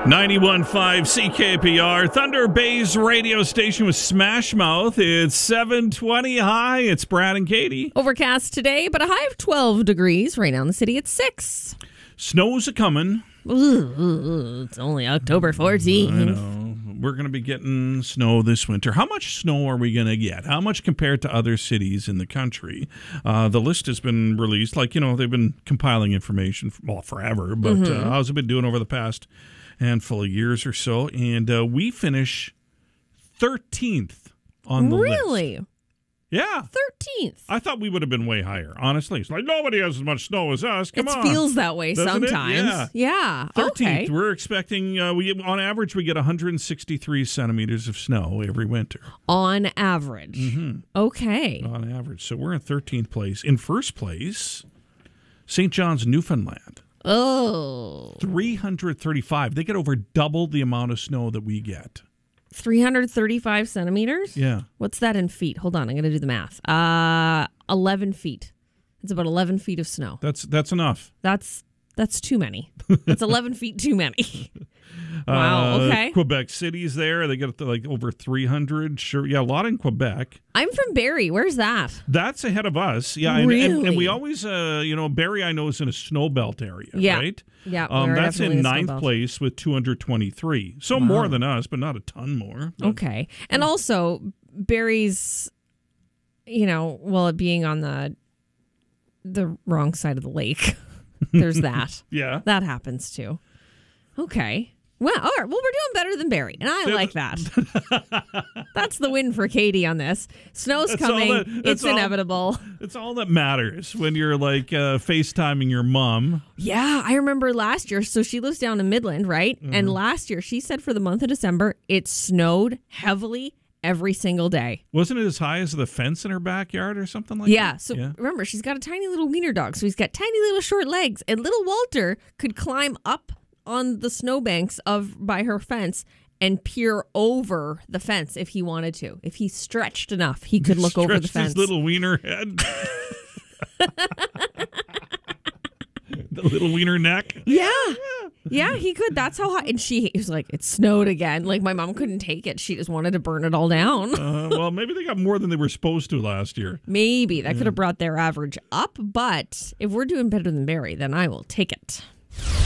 91.5 CKPR, Thunder Bay's radio station with Smash Mouth. It's 7:20. Hi, it's Brad and Katie. Overcast today, but a high of 12 degrees. Right now in the city, it's 6. Snow's a-coming. It's only October 14th. I know. We're going to be getting snow this winter. How much snow are we going to get? How much compared to other cities in the country? The list has been released. They've been compiling information forever. But how's it been doing over the past handful of years or so? And we finish 13th on the list. Really? Yeah. 13th. I thought we would have been way higher, honestly. It's like nobody has as much snow as us. Come on. It feels that way Doesn't sometimes. Yeah. 13th. Okay. We're expecting, on average, we get 163 centimeters of snow every winter. On average. Mm-hmm. Okay. On average. So we're in 13th place. In first place, St. John's, Newfoundland. Oh. 335. They get over double the amount of snow that we get. 335 centimeters? Yeah. What's that in feet? Hold on, I'm going to do the math. 11 feet. It's about 11 feet of snow. That's enough. That's too many. That's 11 feet too many. Wow, okay. Quebec City's there. They get over 300. Sure. Yeah, a lot in Quebec. I'm from Barrie. Where's that? That's ahead of us. Yeah. Really? And we always, Barrie, I know, is in a snow belt area, yeah. right? Yeah. That's in ninth place with 223. So more than us, but not a ton more. But, okay. And also, Barrie's, it being on the wrong side of the lake, there's that. Yeah. That happens too. Okay. Well, all right. Well, we're doing better than Barrie, and I like that. That's the win for Katie on this. Snow's coming. It's inevitable. It's all that matters when you're FaceTiming your mom. Yeah, I remember last year. So she lives down in Midland, right? Mm-hmm. And last year, she said for the month of December, it snowed heavily every single day. Wasn't it as high as the fence in her backyard or something like that? So remember, she's got a tiny little wiener dog, so he's got tiny little short legs, and little Walter could climb up on the snowbanks by her fence and peer over the fence if he wanted to. If he stretched enough, he could look over the fence. His little wiener head. The little wiener neck. Yeah, he could. That's how high. And he was like, it snowed again. Like, my mom couldn't take it. She just wanted to burn it all down. Well, maybe they got more than they were supposed to last year. Maybe. That could have brought their average up. But if we're doing better than Barrie, then I will take it.